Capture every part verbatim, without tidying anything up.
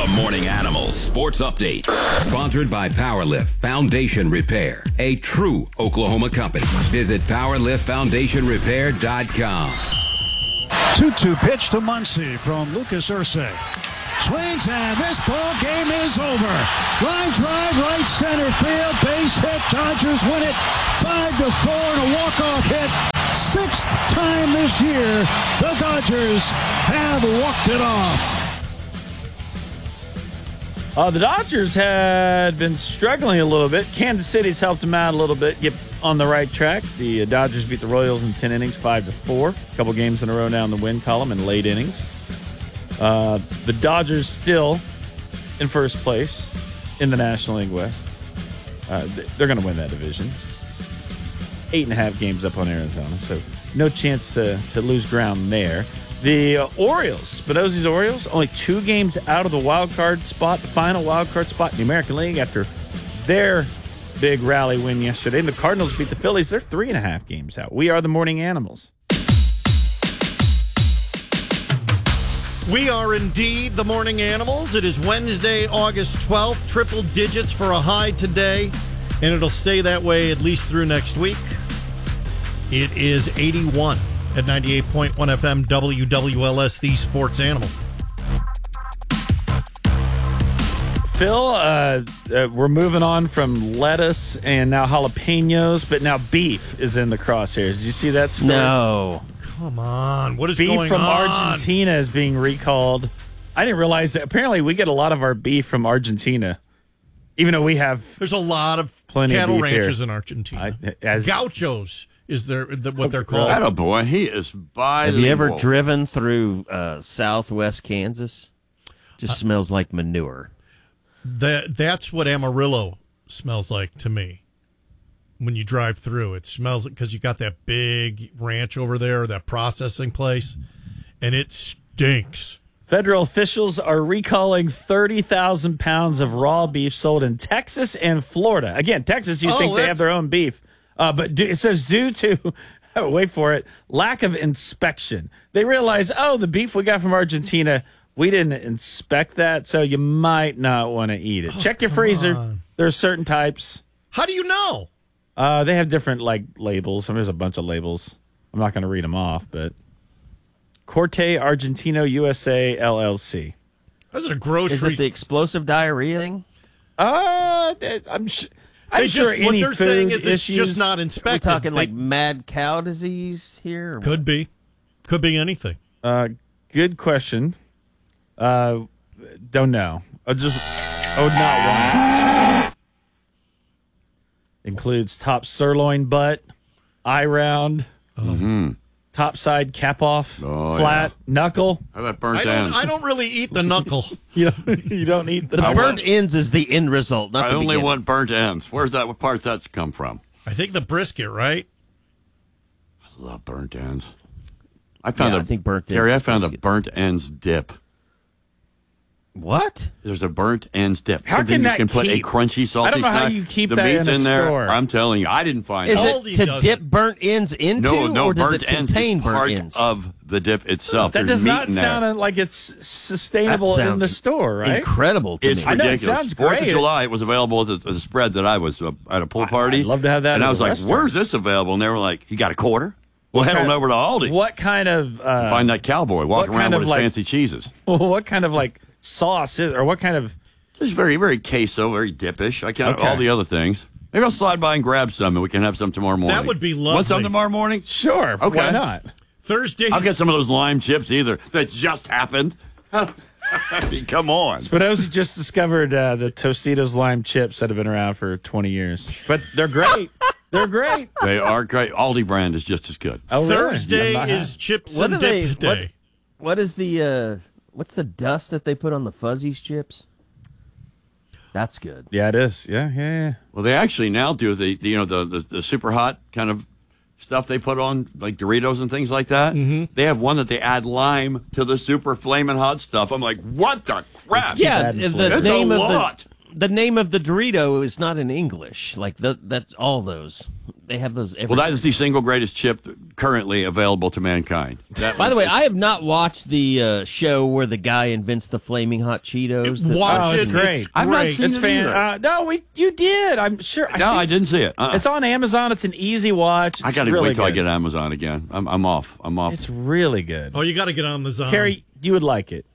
The Morning Animals Sports Update. Sponsored by Powerlift Foundation Repair, a true Oklahoma company. Visit powerlift foundation repair dot com. two two pitch to Muncy from Lucas Ursay. Swings, and this ball game is over. Line drive, right center field, base hit. Dodgers win it five to four and a walk-off hit. Sixth time this year, the Dodgers have walked it off. Uh, the Dodgers had been struggling a little bit. Kansas City's helped them out a little bit, get on the right track. The uh, Dodgers beat the Royals in ten innings, five to four. A couple games in a row now in the win column in late innings. Uh, the Dodgers still in first place in the National League West. Uh, they're going to win that division. Eight and a half games up on Arizona, so no chance to, to lose ground there. The uh, Orioles, Spinozzi's Orioles, only two games out of the wild card spot, the final wild card spot in the American League after their big rally win yesterday. And the Cardinals beat the Phillies. They're three and a half games out. We are the Morning Animals. We are indeed the Morning Animals. It is Wednesday, August twelfth. Triple digits for a high today, and it'll stay that way at least through next week. It is eighty-one. At ninety-eight point one F M, W W L S, the Sports Animal. Phil, uh, uh, we're moving on from lettuce and now jalapenos, but now beef is in the crosshairs. Did you see that story? No. Come on. What is beef going from on? Argentina is being recalled. I didn't realize that. Apparently, we get a lot of our beef from Argentina, even though we have There's a lot of plenty cattle of beef ranches here. in Argentina. I, as, Gauchos is their, the, what they're called. That a boy. He is bilingual. Have you ever driven through uh, southwest Kansas? Just uh, smells like manure. That, that's what Amarillo smells like to me. When you drive through, it smells because you got that big ranch over there, that processing place, and it stinks. Federal officials are recalling thirty thousand pounds of raw beef sold in Texas and Florida. Again, Texas, you Oh, think they that's- have their own beef. Uh, but do, it says due to, wait for it, lack of inspection. They realize, oh, the beef we got from Argentina, we didn't inspect that, so you might not want to eat it. Oh, Check your freezer. On. There are certain types. How do you know? Uh, they have different like labels. I mean, there's a bunch of labels. I'm not going to read them off, but Corte Argentino U S A L L C. Is it a grocery? Is it the explosive diarrhea thing? Uh, I'm sure. I'm They sure just, what any they're saying is it's issues, just not We're inspected. talking They- like mad cow disease here? or Could what? be. Could be anything. Uh, good question. Uh, don't know. I just, I would not want. Includes top sirloin butt, eye round, Mm-hmm. top side cap off, Oh, flat yeah. knuckle. How about burnt I don't, ends? I don't really eat the knuckle. You don't, you don't eat the The knuckle. burnt ends is the end result, not I the only beginning. want burnt ends. Where's that? What part's that come from? I think the brisket, right? I love burnt ends. I found Yeah, a I think burnt ends Terry, I is found a pretty good. burnt ends dip. What? There's a burnt ends dip. How Something can you that can put a keep? crunchy, salty I don't know how snack. you keep the that meat's in a there. store. I'm telling you, I didn't find Is it. Aldi it to does dip it. burnt ends into, No, no, or does burnt it ends contain is burnt part ends? of the dip itself. That There's does meat not in there. sound like it's sustainable That in the sounds store, right? Incredible to It's me. I know, it ridiculous. sounds Fourth great. of July, it was available as a, as a spread that I was uh, at a pool party. I'd love to have that And at I a was like, restaurant. "Where's this available?" And they were like, "You got a quarter? Well, head on kind- over to Aldi. What kind of uh, Find that cowboy walking what around kind with of, his like- fancy cheeses." what kind of like sauce is, or what kind of? It's very, very queso, very dipish. I can't Okay. all the other things. Maybe I'll slide by and grab some, and we can have some tomorrow morning. That would be lovely. Want some tomorrow morning? Sure, Okay. why not? Thursday. I'll get some of those lime chips either. That just happened. I mean, come on. Spinozzi just discovered uh, the Tostitos lime chips that have been around for twenty years, but they're great. They're great. They are great. Aldi brand is just as good. Oh, really? Thursday I'm not- is chips What and are they- dip what- day. What is the uh, what's the dust that they put on the Fuzzies chips? That's good. Yeah, it is. Yeah, yeah, yeah. Well, they actually now do the, the you know the, the the super hot kind of stuff they put on like Doritos and things like that. Mm-hmm. They have one that they add lime to the super flaming hot stuff. I'm like, what the crap? Yeah, adding the flavor. That's name a of lot. the the name of the Dorito is not in English. Like the, that, all those they have those. Every Well, that is the single greatest chip currently available to mankind. That By the way, I have not watched the uh, show where the guy invents the flaming hot Cheetos. that- Watch Oh, it. it's great. It's I've not great. seen It's it fan. either. Uh, no, we you did. I'm sure. I no, think I didn't see it. Uh-uh. It's on Amazon. It's an easy watch. It's I got to really wait till I good. get Amazon again. I'm, I'm off. I'm off. It's really good. Oh, you got to get on the zone. Carrie, you would like it.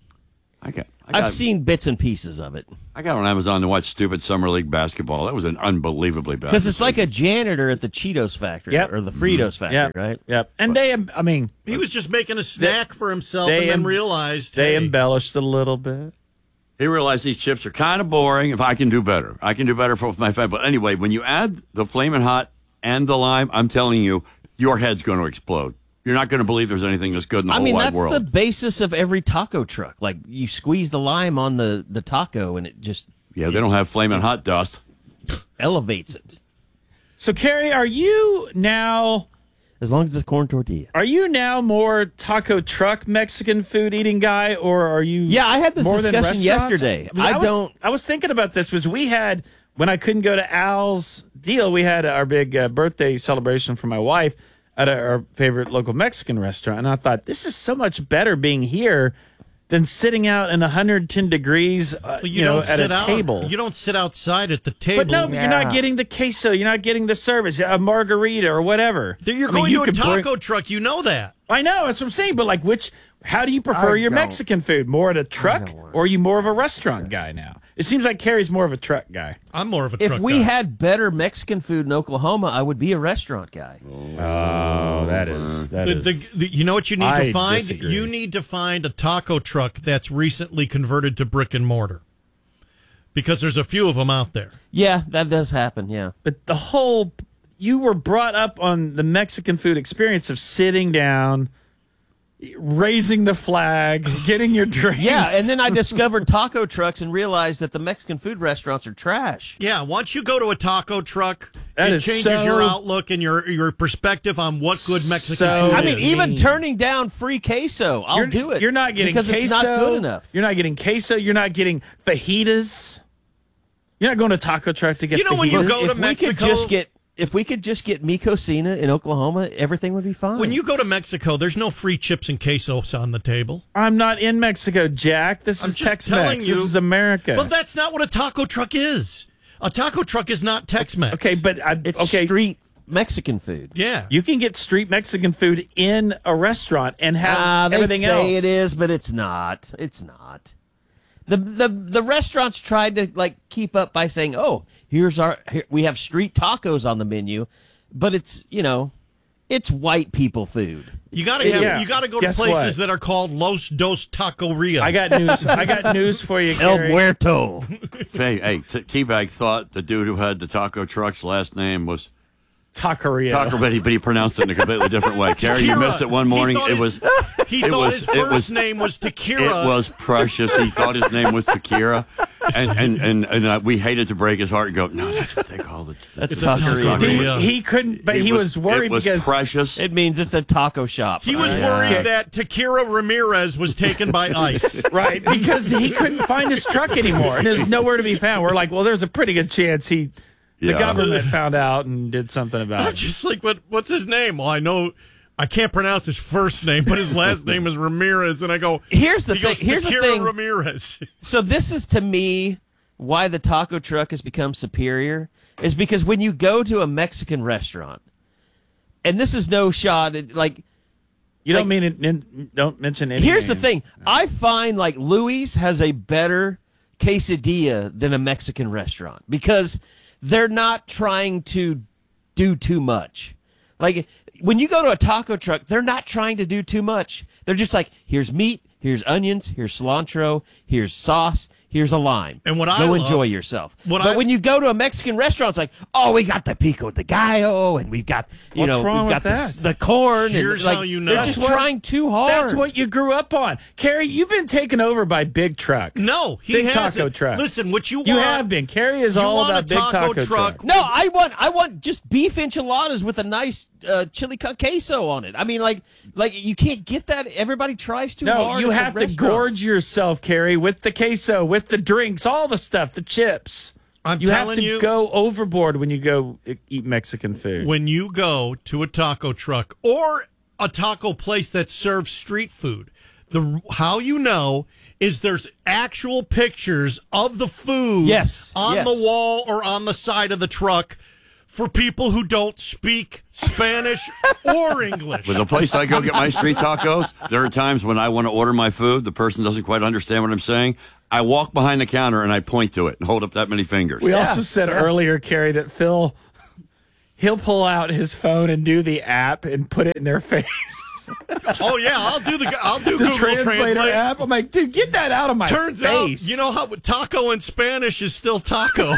I got. I got, I've seen bits and pieces of it I got on Amazon to watch stupid summer league basketball. That was an unbelievably bad. because it's like decision. a janitor at the Cheetos factory Yep. or the Fritos factory, Yep. right? Yep. And they, I mean, He was just making a snack for himself they and then em- realized they hey, embellished a little bit. He realized these chips are kind of boring. If I can do better, I can do better for my family. But anyway, when you add the Flamin' Hot and the lime, I'm telling you, your head's going to explode. You're not going to believe there's anything that's good in the I whole mean, wide that's world. the basis of every taco truck. Like you squeeze the lime on the, the taco and it just Yeah, they don't have Flamin' Hot dust. elevates it. So, Carrie, are you now As long as it's corn tortilla. are you now more taco truck Mexican food eating guy, or are you? Yeah, I had this more than discussion restaurants? yesterday. Because I was, don't- I was thinking about this. Was we had when I couldn't go to Al's deal, we had our big uh, birthday celebration for my wife at our favorite local Mexican restaurant, and I thought this is so much better being here than sitting out in one hundred ten degrees, uh, Well, you, you, know, don't at sit a out. table. You don't sit outside at the table. But no, but you're not getting the queso. You're not getting the service, a margarita or whatever. You're I mean, going you to a could bring- taco truck. You know that. I know, that's what I'm saying. But like, which? How do you prefer I your don't. Mexican food? More at a truck, or are you more of a restaurant guy now? It seems like Carrie's more of a truck guy. I'm more of a If truck we guy. had better Mexican food in Oklahoma, I would be a restaurant guy. Oh, that is that The, is. the, the, you know what you need I to find? disagree. You need to find a taco truck that's recently converted to brick and mortar. Because there's a few of them out there. Yeah, that does happen. Yeah. But the whole you were brought up on the Mexican food experience of sitting down, raising the flag, getting your drinks. Yeah, and then I discovered taco trucks and realized that the Mexican food restaurants are trash. Yeah, once you go to a taco truck, That it is changes so- your outlook and your your perspective on what good Mexican So- food I mean, is. even mean. turning down free queso, I'll you're, do it. You're not getting because queso. it's not good enough. You're not getting queso. You're not getting fajitas. You're not going to taco truck to get. You know when you fajitas. go to if we could Mexico- just get if we could just get Mi Cocina in Oklahoma, everything would be fine. When you go to Mexico, there's no free chips and quesos on the table. I'm not in Mexico, Jack. This I'm is just Tex-Mex. telling you. This is America. Well, that's not what a taco truck is. A taco truck is not Tex-Mex. okay, but I, it's okay, street Mexican food. Yeah. you can get street Mexican food in a restaurant and have Ah, they everything say else. it is, but it's not. It's not. The the the restaurants tried to like keep up by saying, "Oh, here's our here, we have street tacos on the menu," but it's you know, it's white people food. You gotta have, Yeah. you gotta go Guess to places what? that are called Los Dos Taqueria. I got news. I got news for you, El Gary. Muerto. Hey, hey T- Teabag thought the dude who had the taco truck's last name was Taqueria. Taco, but he, but he pronounced it in a completely different way. Terry, you Tequila. missed it one He morning. thought It his- was He it thought was- his it first was- name was Tequila. It was precious. He thought his name was Takira, and and and, and uh, we hated to break his heart and go, no, that's what they call it. That's It's a a taqueria. taqueria. He, he couldn't, but he, was, worried it was because precious. It means it's a taco shop. He was Yeah. worried that Takira Ramirez was taken by ICE. right because he couldn't find his truck anymore, and there's nowhere to be found. We're like, well, there's a pretty good chance he, the Yeah. government found out and did something about I'm it. just like, what? What's his name? Well, I know I can't pronounce his first name, but his last name is Ramirez, and I go. Here's the he thing. goes, Here's the Takira thing. Ramirez. So this is to me why the taco truck has become superior is because when you go to a Mexican restaurant, and this is no shot at, like You don't like- mean it, nin- don't mention any. here's the names. thing. I find like Louis has a better quesadilla than a Mexican restaurant because they're not trying to do too much. Like when you go to a taco truck, they're not trying to do too much. They're just like, here's meat, here's onions, here's cilantro, here's sauce, here's a lime. And what I go love- enjoy yourself. what But I- when you go to a Mexican restaurant, it's like, oh, we got the pico de gallo, and we've got you What's know wrong we've with got the, that? s- the corn. Here's and, like, how you know. they're just That's what- trying too hard. That's what you grew up on, Carrie. You've been taken over by Big Truck. No, he Big hasn't. taco truck. Listen, what you want? You have been. Carrie is you all want about a Big taco Taco truck? Truck. No, I want I want just beef enchiladas with a nice uh, chili con queso on it. I mean, like like you can't get that. Everybody tries too No, hard. you at the have to restaurants. gorge yourself, Carrie, with the queso, with with the drinks, all the stuff, the chips. I'm you have telling to you, go overboard when you go eat Mexican food. when you go to a taco truck or a taco place that serves street food, the how you know is there's actual pictures of the food Yes, on yes. the wall or on the side of the truck for people who don't speak Spanish or English. With the place I go get my street tacos, there are times when I want to order my food, the person doesn't quite understand what I'm saying. I walk behind the counter and I point to it and hold up that many fingers. We also Yeah, said yeah. earlier, Kerry, that Phil, he'll pull out his phone and do the app and put it in their face. Oh yeah, I'll do the I'll do The Google translator Translate. app. I'm like, dude, get that out of my Turns face. out, you know how taco in Spanish is still taco.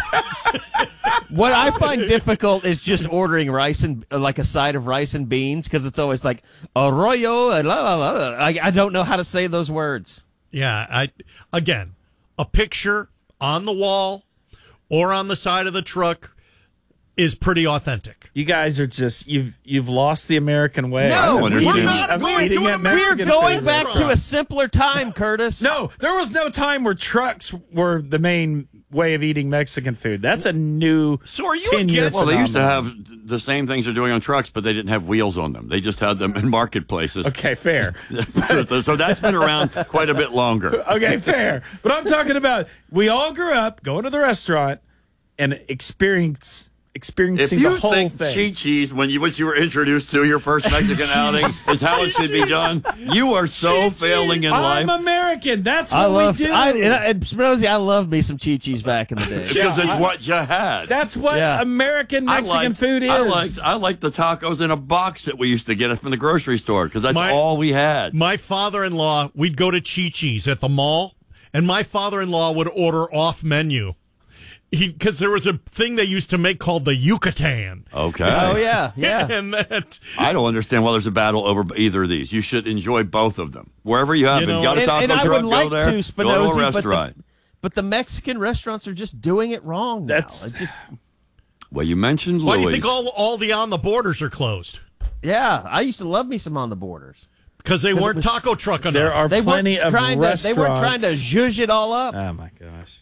What I find difficult is just ordering rice and uh, like a side of rice and beans because it's always like arroyo. uh, La, la, la. I, I don't know how to say those words. Yeah, I again, a picture on the wall or on the side of the truck is pretty authentic. You guys are just you've you've lost the American way. No, I'm we're eating- not I'm going eating to an at American We're Mexican going food. back to a simpler time, Curtis. No, there was no time where trucks were the main way of eating Mexican food. That's a new. So are you ten year against- Well, they used to phenomenon. have the same things they're doing on trucks, but they didn't have wheels on them. They just had them in marketplaces. Okay, fair. so, so that's been around quite a bit longer. Okay, fair. But I'm talking about we all grew up going to the restaurant and experience If experiencing you the whole think thing. Chi-Chi's, when you, which you were introduced to, your first Mexican outing, is how it should be done, you are so failing in I'm life. American. That's what I love. we do. I, and, I- and Rosie, I love me some Chi-Chi's back in the day. Because it's what you had. That's what Yeah. American I Mexican liked- food is. I liked, I liked the tacos in a box that we used to get from the grocery store because that's My- all we had. My father-in-law, we'd go to Chi-Chi's at the mall, and my father-in-law would order off menu. Because there was a thing they used to make called the Yucatan. Okay. Oh yeah, yeah. And that, I don't understand why there's a battle over either of these. You should enjoy both of them. Wherever you have You it. know- You got a and, taco and I truck, would like go there. to, Spinozzi, go to a but the, restaurant. but the Mexican restaurants are just doing it wrong now. That's- It just Well, you mentioned why do you Louis. think all, all the on the borders are closed? yeah. I used to love me some on the borders. Because they 'Cause it weren't was- taco truck enough. There are They plenty weren't of trying to. They restaurants. weren't trying to zhuzh it all up. Oh my gosh.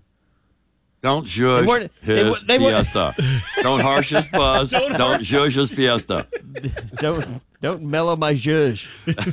Don't zhuzh They weren't- they his were- they weren't- fiesta. Don't harsh his buzz. Don't Don't, harsh- zhuzh his fiesta. don't don't mellow my zhuzh.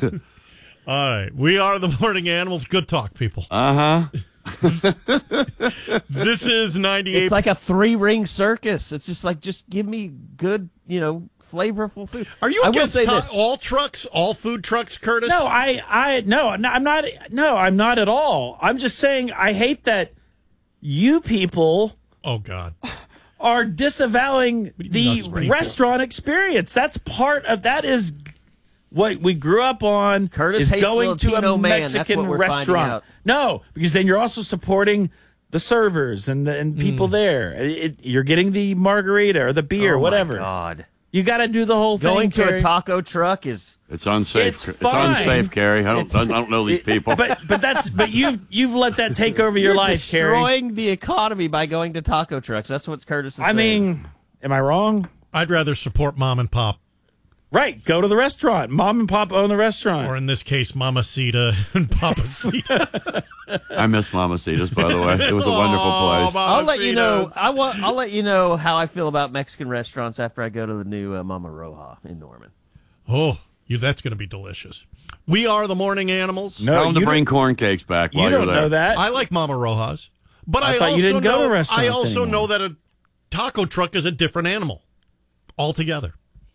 All right. We are the Morning Animals. Good talk, people. Uh huh. This is ninety-eight. It's like a three ring circus. It's just like just give me good, you know, flavorful food. Are you I will against say ta- this. all trucks, all food trucks, Curtis? No, I, I, no, no, I'm not. No, I'm not at all. I'm just saying I hate that you people Oh, God. are disavowing you the nuts, Springfield? restaurant experience. That's part of that is what we grew up on. Curtis is hates going to Latino a man. That's Mexican what we're finding restaurant. out. No, because then you're also supporting the servers and the and people Hmm. there. It, it- you're getting the margarita or the beer, Oh, my whatever. God. You got to do the whole thing. Going to Carrie. a taco truck is It's unsafe. It's It's, fine. unsafe, Carrie. I don't. I don't know these people. But but that's but you've you've let that take over your You're life, Carrie. destroying the economy by going to taco trucks. That's what Curtis is I saying. mean, am I wrong? I'd rather support mom and pop, Right. Go to the restaurant. Mom and pop own the restaurant. or in this case, Mamacita and Papacita. I miss Mamacita's, by the way. It was a wonderful place. I'll let you know. Mamacitas. I want. I'll let you know how I feel about Mexican restaurants after I go to the new uh, Mama Roja in Norman. Oh, you, that's going to be delicious. We are the Morning Animals. No, Tell them to you bring don't- corn cakes back You while don't you're there. know that. I like Mama Rojas, but I, I thought also you didn't go know, to restaurants I also anymore. know that a taco truck is a different animal altogether.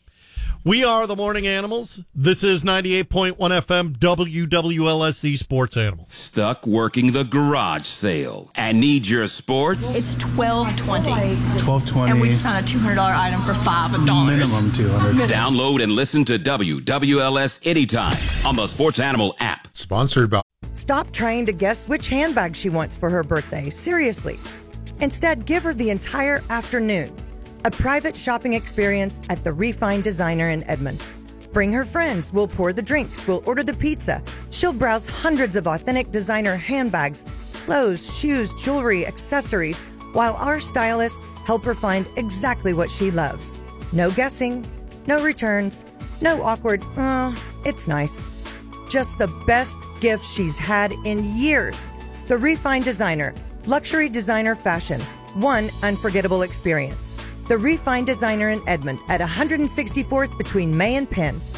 We are the Morning Animals. This is ninety-eight point one F M W W L S, the Sports Animals. Stuck working the garage sale and need your sports? It's twelve twenty, twelve twenty. and we just found a two hundred dollar item for five dollars. Minimum two hundred. Download and listen to W W L S anytime on the Sports Animal app. Sponsored by Stop trying to guess which handbag she wants for her birthday. Seriously. Instead, give her the entire afternoon. A private shopping experience at the Refined Designer in Edmond. Bring her friends. We'll pour the drinks. We'll order the pizza. She'll browse hundreds of authentic designer handbags, clothes, shoes, jewelry, accessories, while our stylists help her find exactly what she loves. No guessing, no returns, no awkward, oh, it's nice. Just the best gift she's had in years. The Refined Designer, luxury designer fashion, one unforgettable experience. The Refined Designer in Edmond at one hundred sixty-fourth between May and Penn.